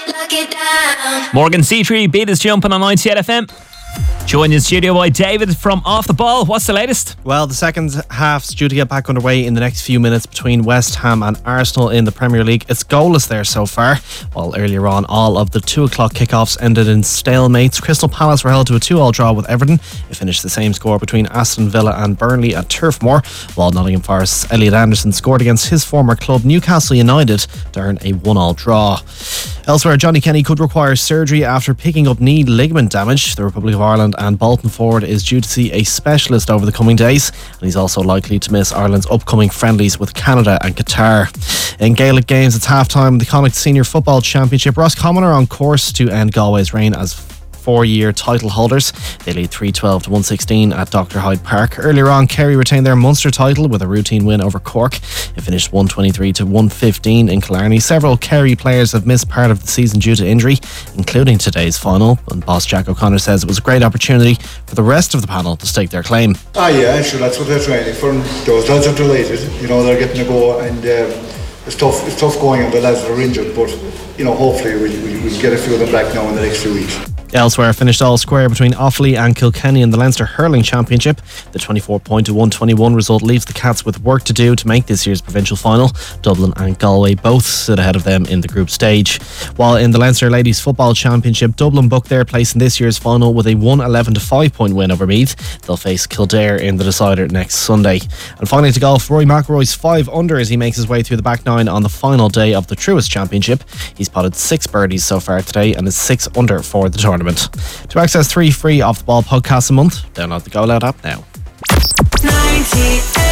Morgan C3 beat us jumping on 98 FM. Joined in studio by David from Off the Ball. What's the latest? Well, the second half's due to get back underway in the next few minutes between West Ham and Arsenal in the Premier League. It's goalless there so far, while earlier on all of the 2 o'clock kickoffs ended in stalemates. Crystal Palace were held to a 2-2 draw with Everton. It finished the same score between Aston Villa and Burnley at Turf Moor, while Nottingham Forest's Elliot Anderson scored against his former club Newcastle United to earn a 1-1 draw. Elsewhere, Johnny Kenny could require surgery after picking up knee ligament damage. The Republic of Ireland and Bolton forward is due to see a specialist over the coming days, and he's also likely to miss Ireland's upcoming friendlies with Canada and Qatar. In Gaelic games, it's half-time in the Connacht Senior Football Championship. Roscommon are on course to end Galway's reign as 4-year title holders. They lead 3-12 to 116 at Dr. Hyde Park. Earlier on, Kerry retained their Munster title with a routine win over Cork. It finished 123 to 115 in Killarney. Several Kerry players have missed part of the season due to injury, including today's final, and boss Jack O'Connor says it was a great opportunity for the rest of the panel to stake their claim. Yeah, sure, that's what they're training for. Those lads are delighted, they're getting a go, and it's tough going and the lads are injured, but hopefully we'll get a few of them back now in the next few weeks. Elsewhere, finished all square between Offaly and Kilkenny in the Leinster Hurling Championship. The 24-point to 121 result leaves the Cats with work to do to make this year's provincial final. Dublin and Galway both sit ahead of them in the group stage. While in the Leinster Ladies Football Championship, Dublin booked their place in this year's final with a 111 to 5-point win over Meath. They'll face Kildare in the decider next Sunday. And finally to golf, Rory McIlroy's 5 under as he makes his way through the back nine on the final day of the Truist Championship. He's potted 6 birdies so far today and is 6 under for the tournament. To access 3 free Off the Ball podcasts a month, download the Go Loud app now. 98